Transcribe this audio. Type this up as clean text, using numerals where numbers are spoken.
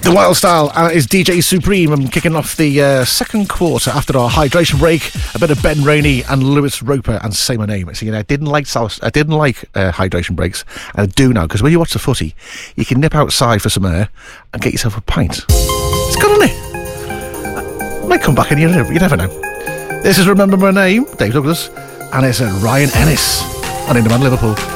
The Wild Style is DJ Supreme. I'm kicking off the second quarter after our hydration break. A bit of Ben Rainey and Lewis Roper and Say My Name. So, I didn't like hydration breaks, and I do now, because when you watch the footy, you can nip outside for some air and get yourself a pint. It's good, isn't it? Might come back in here, you never know. This is Remember My Name, Dave Douglas, and it's Ryan Ennis, and in the man Liverpool.